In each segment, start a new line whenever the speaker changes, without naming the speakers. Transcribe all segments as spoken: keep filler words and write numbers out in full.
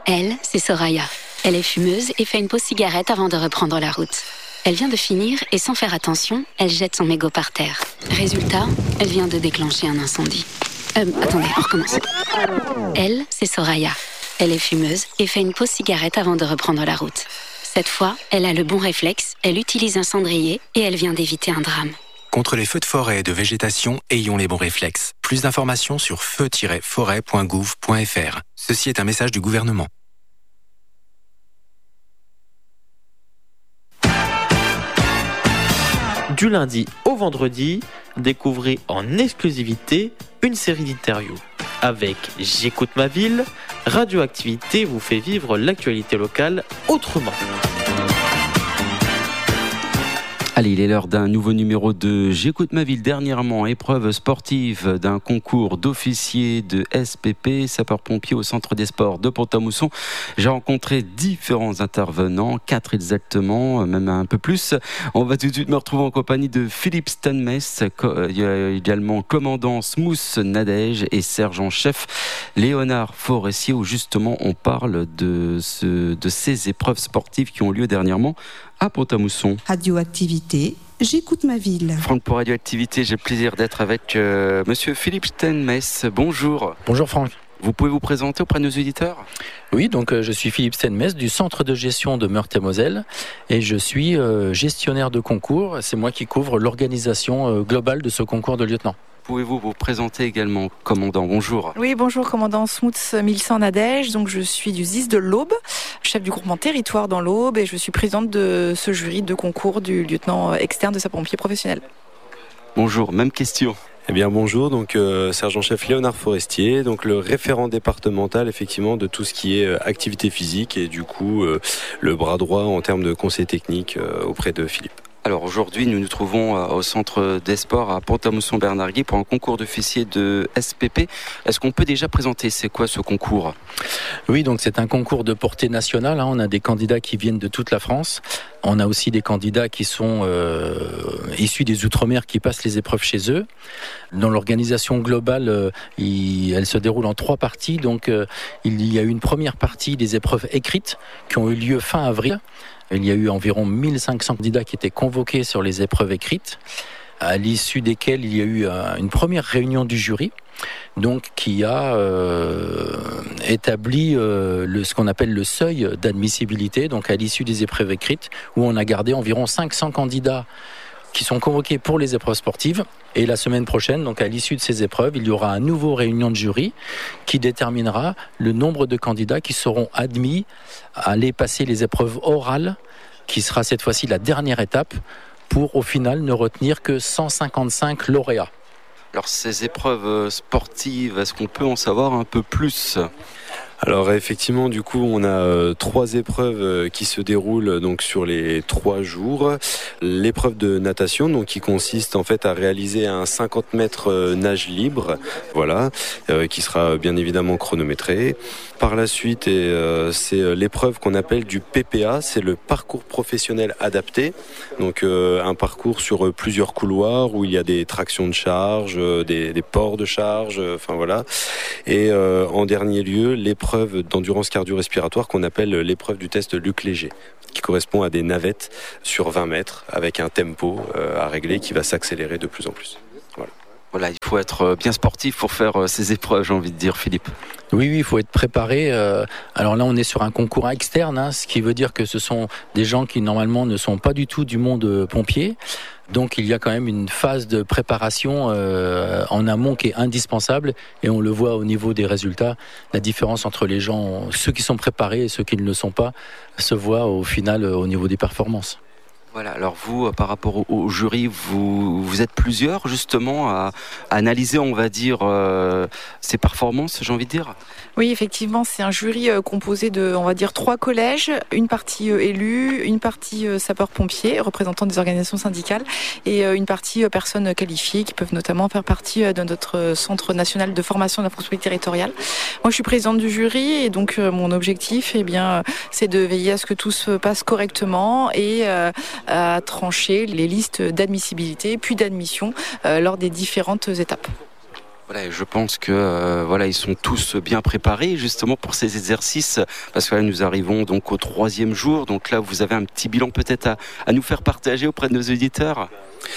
Elle, c'est Soraya. Elle est fumeuse et fait une pause cigarette avant de reprendre la route. Elle vient de finir et sans faire attention, elle jette son mégot par terre. Résultat, elle vient de déclencher un incendie. Euh, attendez, on recommence. Elle, c'est Soraya. Elle est fumeuse et fait une pause cigarette avant de reprendre la route. Cette fois, elle a le bon réflexe, elle utilise un cendrier et elle vient d'éviter un drame.
Contre les feux de forêt et de végétation, ayons les bons réflexes. Plus d'informations sur feu tiret forêt point gouv point f r. Ceci est un message du gouvernement.
Du lundi au vendredi, découvrez en exclusivité une série d'interviews. Avec J'écoute ma ville, Radioactivité vous fait vivre l'actualité locale autrement.
Allez, il est l'heure d'un nouveau numéro de J'écoute ma ville. Dernièrement, épreuve sportive d'un concours d'officiers de S P P, sapeurs-pompiers au Centre des Sports de Pont-à-Mousson. J'ai rencontré différents intervenants, quatre exactement, même un peu plus. On va tout de suite me retrouver en compagnie de Philippe Stenmess, il y a également commandant Smous Nadège et sergent-chef Léonard Forestier, où justement on parle de, ce, de ces épreuves sportives qui ont lieu dernièrement à Pont-à-Mousson.
Radioactivité, j'écoute ma ville.
Franck, pour Radioactivité, j'ai le plaisir d'être avec euh, monsieur Philippe Stenmess. Bonjour.
Bonjour Franck.
Vous pouvez vous présenter auprès de nos auditeurs ?
Oui, donc euh, je suis Philippe Stenmess du centre de gestion de Meurthe-et-Moselle et je suis euh, gestionnaire de concours. C'est moi qui couvre l'organisation euh, globale de ce concours de lieutenant.
Pouvez-vous vous présenter également, commandant ? Bonjour.
Oui, bonjour, commandant Smous Nadège. Donc, je suis du Z I S de l'Aube, chef du groupement territoire dans l'Aube, et je suis présidente de ce jury de concours du lieutenant externe de sapeurs-pompiers professionnels.
Bonjour, même question.
Eh bien bonjour, donc euh, sergent-chef Léonard Forestier, donc le référent départemental effectivement de tout ce qui est euh, activité physique et du coup euh, le bras droit en termes de conseil technique euh, auprès de Philippe.
Alors aujourd'hui, nous nous trouvons au centre des sports à Pont-à-Mousson-Bernarguier pour un concours d'officiers de S P P. Est-ce qu'on peut déjà présenter c'est quoi ce concours ?
Oui, donc c'est un concours de portée nationale. Hein. On a des candidats qui viennent de toute la France. On a aussi des candidats qui sont euh, issus des Outre-mer qui passent les épreuves chez eux. Dans l'organisation globale, euh, il, elle se déroule en trois parties. Donc euh, il y a eu une première partie des épreuves écrites qui ont eu lieu fin avril. Il y a eu environ mille cinq cents candidats qui étaient convoqués sur les épreuves écrites, à l'issue desquelles il y a eu une première réunion du jury, donc qui a euh, établi euh, le, ce qu'on appelle le seuil d'admissibilité, donc à l'issue des épreuves écrites, où on a gardé environ cinq cents candidats qui sont convoqués pour les épreuves sportives. Et la semaine prochaine, donc à l'issue de ces épreuves, il y aura un nouveau réunion de jury qui déterminera le nombre de candidats qui seront admis à aller passer les épreuves orales, qui sera cette fois-ci la dernière étape, pour au final ne retenir que cent cinquante-cinq lauréats.
Alors ces épreuves sportives, est-ce qu'on peut en savoir un peu plus ?
Alors effectivement, du coup, on a euh, trois épreuves euh, qui se déroulent donc sur les trois jours. L'épreuve de natation, donc qui consiste en fait à réaliser un cinquante mètres euh, nage libre, voilà, euh, qui sera bien évidemment chronométré. Par la suite, et, euh, c'est l'épreuve qu'on appelle du P P A, c'est le parcours professionnel adapté. Donc euh, un parcours sur euh, plusieurs couloirs où il y a des tractions de charge, euh, des, des ports de charge, euh, enfin voilà. Et euh, en dernier lieu, l'épreuve d'endurance cardio-respiratoire qu'on appelle l'épreuve du test Luc Léger, qui correspond à des navettes sur vingt mètres avec un tempo euh, à régler qui va s'accélérer de plus en plus. Voilà.
Voilà, il faut être bien sportif pour faire ces épreuves, j'ai envie de dire, Philippe.
Oui, oui, il faut être préparé. Alors là, on est sur un concours externe, hein, ce qui veut dire que ce sont des gens qui, normalement, ne sont pas du tout du monde pompier. Donc, il y a quand même une phase de préparation euh, en amont qui est indispensable. Et on le voit au niveau des résultats. La différence entre les gens, ceux qui sont préparés et ceux qui ne le sont pas, se voit au final au niveau des performances.
Voilà, alors vous, par rapport au, au jury, vous, vous êtes plusieurs justement à, à analyser, on va dire, euh, ces performances, j'ai envie de dire.
Oui, effectivement, c'est un jury euh, composé de, on va dire, trois collèges, une partie euh, élue, une partie euh, sapeurs-pompiers, représentants des organisations syndicales, et euh, une partie euh, personnes qualifiées qui peuvent notamment faire partie euh, de notre Centre national de formation de la fonction publique territoriale. Moi, je suis présidente du jury et donc euh, mon objectif, eh bien, euh, c'est de veiller à ce que tout se passe correctement et euh, à trancher les listes d'admissibilité puis d'admission euh, lors des différentes étapes.
Voilà, je pense que euh, voilà, ils sont tous bien préparés justement pour ces exercices, parce que là nous arrivons donc au troisième jour. Donc là, vous avez un petit bilan peut-être à, à nous faire partager auprès de nos auditeurs.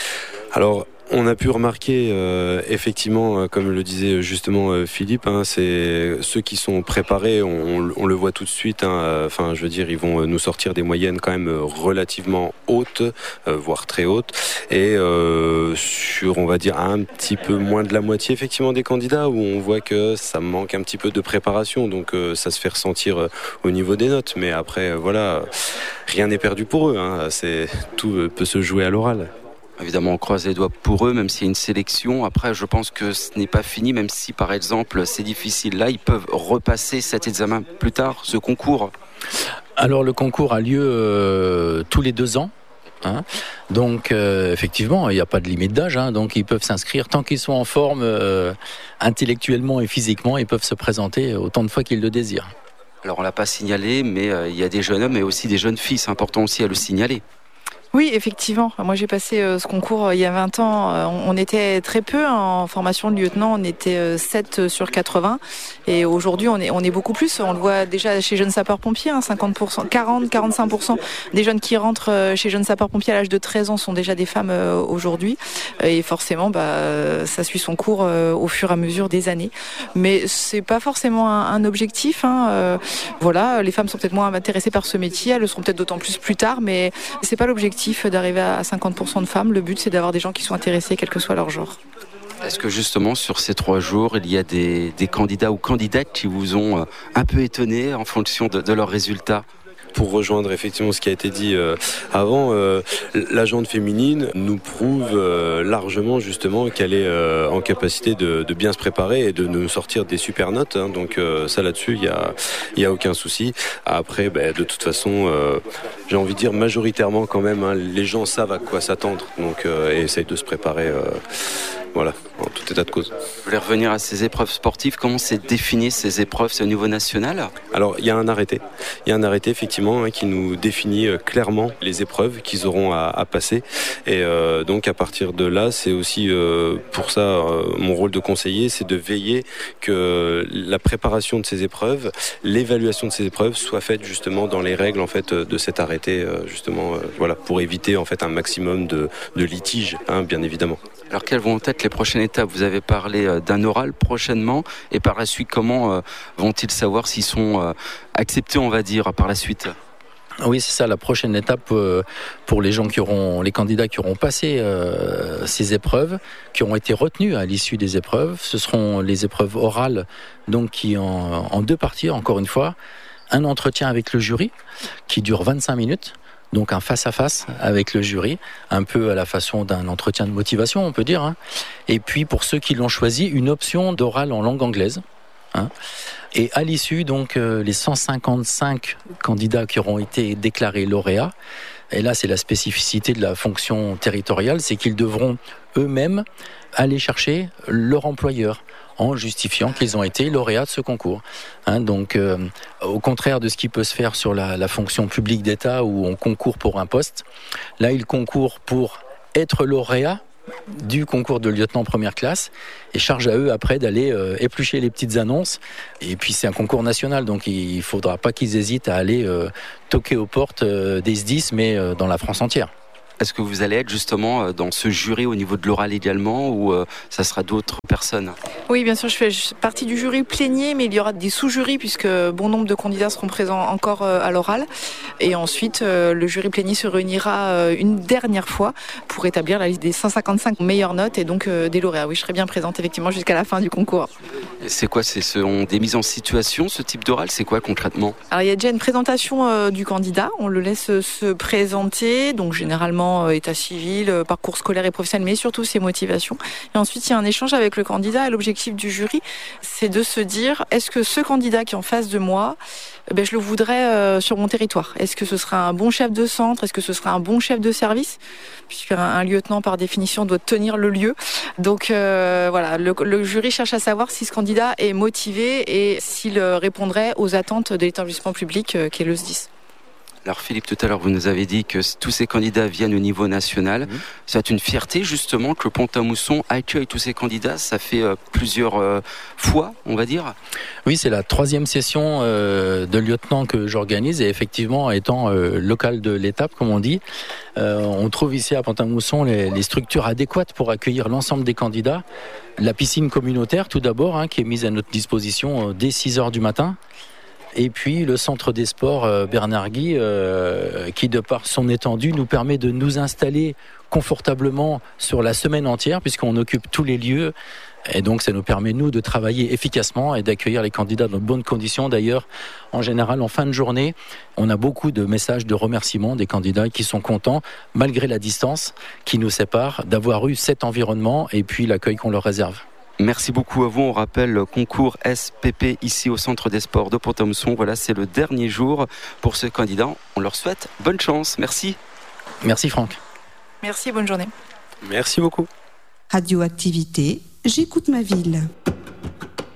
Alors, on a pu remarquer euh, effectivement, euh, comme le disait justement euh, Philippe, hein, c'est ceux qui sont préparés, on, on le voit tout de suite. Hein, enfin, je veux dire, ils vont nous sortir des moyennes quand même relativement hautes, euh, voire très hautes, et euh, sur, on va dire, un petit peu moins de la moitié effectivement des candidats où on voit que ça manque un petit peu de préparation. Donc, euh, ça se fait ressentir euh, au niveau des notes. Mais après, euh, voilà, rien n'est perdu pour eux. Hein, c'est tout euh, peut se jouer à l'oral.
Évidemment, on croise les doigts pour eux, même s'il y a une sélection. Après, je pense que ce n'est pas fini, même si, par exemple, c'est difficile. Là, ils peuvent repasser cet examen plus tard, ce concours.
Alors, le concours a lieu euh, tous les deux ans. Hein. Donc, euh, effectivement, il n'y a pas de limite d'âge. Hein. Donc, ils peuvent s'inscrire tant qu'ils sont en forme euh, intellectuellement et physiquement. Ils peuvent se présenter autant de fois qu'ils le désirent.
Alors, on ne l'a pas signalé, mais euh, il y a des jeunes hommes et aussi des jeunes filles. C'est important aussi à le signaler.
Oui, effectivement. Moi, j'ai passé euh, ce concours euh, il y a vingt ans. Euh, on, on était très peu en formation de lieutenant. On était euh, sept sur quatre-vingts. Et aujourd'hui, on est, on est beaucoup plus. On le voit déjà chez Jeunes Sapeurs-Pompiers, hein, cinquante pour cent, quarante à quarante-cinq pour cent des jeunes qui rentrent euh, chez Jeunes Sapeurs-Pompiers à l'âge de treize ans sont déjà des femmes euh, aujourd'hui. Et forcément, bah, ça suit son cours euh, au fur et à mesure des années. Mais c'est pas forcément un, un objectif. Hein. Euh, voilà, les femmes sont peut-être moins intéressées par ce métier. Elles le seront peut-être d'autant plus plus tard. Mais c'est pas l'objectif d'arriver à cinquante pour cent de femmes. Le but, c'est d'avoir des gens qui sont intéressés, quel que soit leur genre.
Est-ce que justement, sur ces trois jours, il y a des, des candidats ou candidates qui vous ont un peu étonné en fonction de, de leurs résultats ?
Pour rejoindre effectivement ce qui a été dit euh, avant, euh, la jante féminine nous prouve euh, largement justement qu'elle est euh, en capacité de, de bien se préparer et de nous sortir des super notes. Hein, donc euh, ça là-dessus, il y a, il y a aucun souci. Après, ben, de toute façon, euh, j'ai envie de dire majoritairement quand même, hein, les gens savent à quoi s'attendre, donc euh, et essayent de se préparer. Euh, Voilà, en tout état de cause.
Je voulais revenir à ces épreuves sportives. Comment c'est défini ces épreuves? C'est au niveau national?
Alors, il y a un arrêté. Il y a un arrêté, effectivement, hein, qui nous définit euh, clairement les épreuves qu'ils auront à, à passer. Et euh, donc, à partir de là, c'est aussi euh, pour ça, euh, mon rôle de conseiller, c'est de veiller que la préparation de ces épreuves, l'évaluation de ces épreuves soit faite justement dans les règles en fait, de cet arrêté, euh, justement, euh, voilà, pour éviter en fait, un maximum de, de litiges, hein, bien évidemment.
Alors, quelles vont être les prochaines étapes? Vous avez parlé d'un oral prochainement, et par la suite, comment euh, vont-ils savoir s'ils sont euh, acceptés, on va dire, par la suite?
Oui, c'est ça, la prochaine étape euh, pour les gens qui auront, les candidats qui auront passé euh, ces épreuves, qui auront été retenus à l'issue des épreuves. Ce seront les épreuves orales, donc qui en, en deux parties, encore une fois, un entretien avec le jury qui dure vingt-cinq minutes. Donc un face-à-face avec le jury, un peu à la façon d'un entretien de motivation, on peut dire. Hein. Et puis pour ceux qui l'ont choisi, une option d'oral en langue anglaise. Hein. Et à l'issue, donc euh, les cent cinquante-cinq candidats qui auront été déclarés lauréats, et là c'est la spécificité de la fonction territoriale, c'est qu'ils devront eux-mêmes aller chercher leur employeur en justifiant qu'ils ont été lauréats de ce concours. Hein, donc, euh, au contraire de ce qui peut se faire sur la, la fonction publique d'État où on concourt pour un poste, là, ils concourent pour être lauréats du concours de lieutenant première classe et charge à eux après d'aller euh, éplucher les petites annonces. Et puis, c'est un concours national, donc il ne faudra pas qu'ils hésitent à aller euh, toquer aux portes euh, des S D I S, mais euh, dans la France entière.
Est-ce que vous allez être justement dans ce jury au niveau de l'oral également, ou euh, ça sera d'autres personnes?
Oui, bien sûr, je fais partie du jury plénier, mais il y aura des sous-jurys puisque bon nombre de candidats seront présents encore à l'oral. Et ensuite, le jury plénier se réunira une dernière fois pour établir la liste des cent cinquante-cinq meilleures notes et donc des lauréats. Oui, je serai bien présente effectivement jusqu'à la fin du concours.
Et c'est quoi? C'est ce, on, des mises en situation, ce type d'oral? C'est quoi concrètement?
Alors, il y a déjà une présentation euh, du candidat. On le laisse se présenter, donc généralement état civil, parcours scolaire et professionnel, mais surtout ses motivations. Et ensuite, il y a un échange avec le candidat et l'objectif du jury, c'est de se dire, est-ce que ce candidat qui est en face de moi, ben, je le voudrais euh, sur mon territoire? Est-ce que ce sera un bon chef de centre? Est-ce que ce sera un bon chef de service? Puisqu'un un lieutenant, par définition, doit tenir le lieu. Donc euh, voilà, le, le jury cherche à savoir si ce candidat est motivé et s'il répondrait aux attentes de l'établissement public euh, qui est le S D I S.
Alors Philippe, tout à l'heure, vous nous avez dit que tous ces candidats viennent au niveau national. Mmh. C'est une fierté justement que Pont-à-Mousson accueille tous ces candidats. Ça fait euh, plusieurs euh, fois, on va dire.
Oui, c'est la troisième session euh, de lieutenant que j'organise et effectivement, étant euh, local de l'étape, comme on dit, euh, on trouve ici à Pont-à-Mousson les, les structures adéquates pour accueillir l'ensemble des candidats. La piscine communautaire, tout d'abord, hein, qui est mise à notre disposition euh, dès six heures du matin. Et puis le centre des sports euh, Bernard Guy, euh, qui de par son étendue nous permet de nous installer confortablement sur la semaine entière, puisqu'on occupe tous les lieux. Et donc ça nous permet, nous, de travailler efficacement et d'accueillir les candidats dans de bonnes conditions. D'ailleurs, en général, en fin de journée, on a beaucoup de messages de remerciements des candidats qui sont contents, malgré la distance qui nous sépare, d'avoir eu cet environnement et puis l'accueil qu'on leur réserve.
Merci beaucoup à vous. On rappelle le concours S P P ici au Centre des Sports de Pont-à-Mousson. Voilà, c'est le dernier jour pour ce candidat. On leur souhaite bonne chance. Merci.
Merci Franck.
Merci, bonne journée.
Merci beaucoup.
Radioactivité, j'écoute ma ville.